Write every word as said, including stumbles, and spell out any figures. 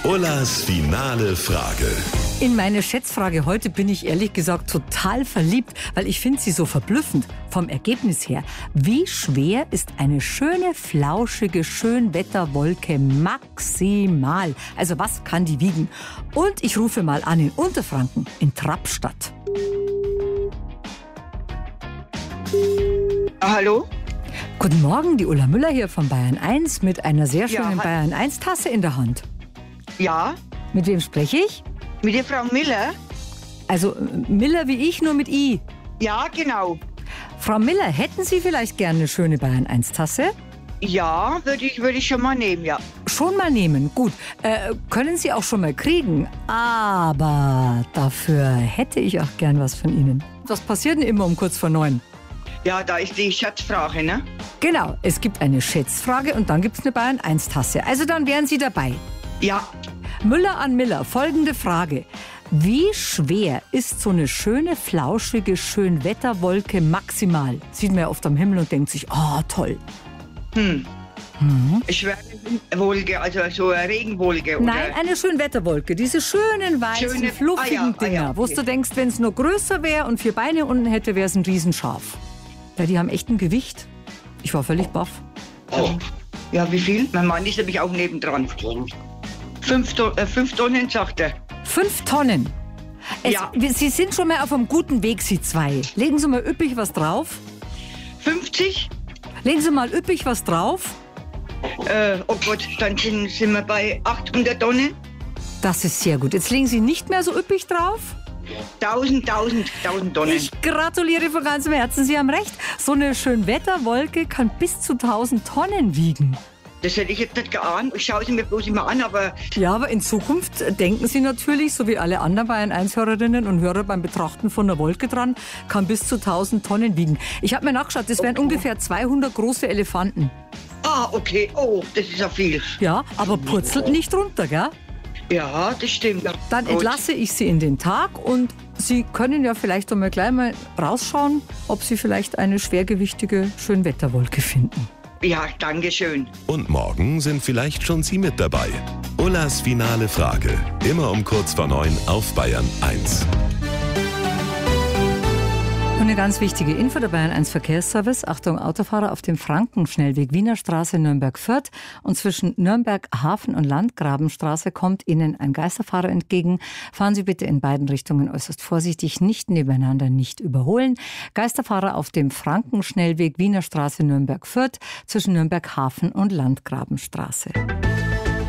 Ullas finale Frage. In meine Schätzfrage heute bin ich ehrlich gesagt total verliebt, weil ich finde sie so verblüffend vom Ergebnis her. Wie schwer ist eine schöne, flauschige Schönwetterwolke maximal? Also was kann die wiegen? Und ich rufe mal an in Unterfranken, in Trappstadt. Hallo? Guten Morgen, die Ulla Müller hier von Bayern eins mit einer sehr schönen Ja, Bayern eins Tasse in der Hand. Ja, Mit wem spreche ich? mit der Frau Miller? Also äh, Miller wie ich, nur mit I. Ja, genau. Frau Miller, hätten Sie vielleicht gerne eine schöne Bayern eins Tasse? Ja, würde ich, würde ich schon mal nehmen, ja. Schon mal nehmen, gut. Äh, können Sie auch schon mal kriegen. Aber dafür hätte ich auch gern was von Ihnen. Was passiert denn immer um kurz vor neun? Ja, da ist die Schatzfrage, ne? Genau, es gibt eine Schätzfrage und dann gibt es eine Bayern eins Tasse. Also dann wären Sie dabei. Ja, Müller an Miller, folgende Frage. Wie schwer ist so eine schöne, flauschige Schönwetterwolke maximal? Sieht man ja oft am Himmel und denkt sich, oh toll. hm. Mhm. Schwere-Wolke, also so eine Regenwolke, oder? Nein, eine Schönwetterwolke. Diese schönen, weißen, Schöne- fluffigen ah ja, ah Dinger, ja, wo okay. du denkst, wenn es nur größer wäre und vier Beine unten hätte, wäre es ein Riesenschaf. Ja, die haben echt ein Gewicht. Ich war völlig baff. Oh. Ja, wie viel? Mein Mann ist nämlich auch nebendran. Fünf, To- äh, fünf Tonnen, sagt er. Fünf Tonnen. Es, Ja. Sie sind schon mal auf einem guten Weg, Sie zwei. Legen Sie mal üppig was drauf. fünfzig? Legen Sie mal üppig was drauf. Äh, oh Gott, dann sind, sind wir bei achthundert Tonnen. Das ist sehr gut. Jetzt legen Sie nicht mehr so üppig drauf. tausend, tausend, tausend Tonnen. Ich gratuliere von ganzem Herzen. Sie haben recht. So eine Schönwetterwolke kann bis zu tausend Tonnen wiegen. Das hätte ich jetzt nicht geahnt. Ich schaue sie mir bloß immer an, aber Ja, aber in Zukunft denken Sie natürlich, so wie alle anderen Bayern eins Hörerinnen und Hörer beim Betrachten von der Wolke dran, kann bis zu tausend Tonnen wiegen. Ich habe mir nachgeschaut, das wären ungefähr zweihundert große Elefanten. ah, okay. Oh, das ist ja viel. Ja, aber purzelt nicht runter, gell? Ja, das stimmt. Dann Gut. entlasse ich Sie in den Tag und Sie können ja vielleicht einmal gleich mal rausschauen, ob Sie vielleicht eine schwergewichtige Schönwetterwolke finden. Ja, danke schön. Und morgen sind vielleicht schon Sie mit dabei. Ullas finale Frage. Immer um kurz vor neun auf Bayern eins. Und eine ganz wichtige Info der Bayern eins Verkehrsservice. Achtung, Autofahrer auf dem Frankenschnellweg Wiener Straße Nürnberg-Fürth und zwischen Nürnberg Hafen und Landgrabenstraße kommt Ihnen ein Geisterfahrer entgegen. Fahren Sie bitte in beiden Richtungen äußerst vorsichtig, nicht nebeneinander, nicht überholen. Geisterfahrer auf dem Frankenschnellweg Wiener Straße Nürnberg-Fürth zwischen Nürnberg Hafen und Landgrabenstraße.